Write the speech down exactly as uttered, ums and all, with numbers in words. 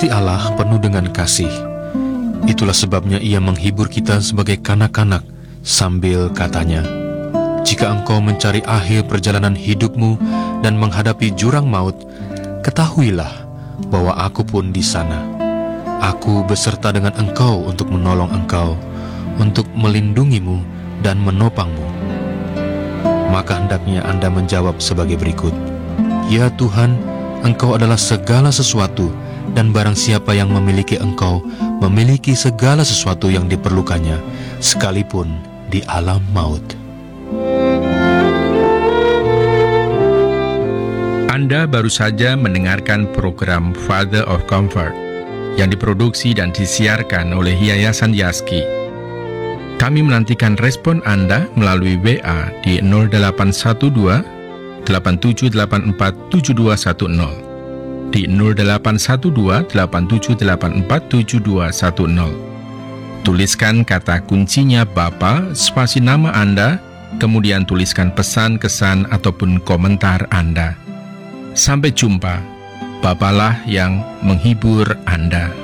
Gusti Allah penuh dengan kasih. Itulah sebabnya Ia menghibur kita sebagai kanak-kanak sambil katanya, "Jika engkau mencari akhir perjalanan hidupmu dan menghadapi jurang maut, ketahuilah bahwa aku pun di sana. Aku beserta dengan engkau untuk menolong engkau, untuk melindungimu dan menopangmu." Maka hendaknya Anda menjawab sebagai berikut, "Ya Tuhan, Engkau adalah segala sesuatu, dan barang siapa yang memiliki Engkau, memiliki segala sesuatu yang diperlukannya, sekalipun di alam maut." Anda baru saja mendengarkan program Father of Comfort yang diproduksi dan disiarkan oleh Yayasan Yaski. Kami menantikan respon Anda melalui W A di nol delapan satu dua delapan tujuh delapan empat tujuh dua satu nol, di nol delapan satu dua delapan tujuh delapan empat tujuh dua satu nol. Tuliskan kata kuncinya Bapa, spasi nama Anda, kemudian tuliskan pesan, kesan, ataupun komentar Anda. Sampai jumpa. Bapalah yang menghibur Anda.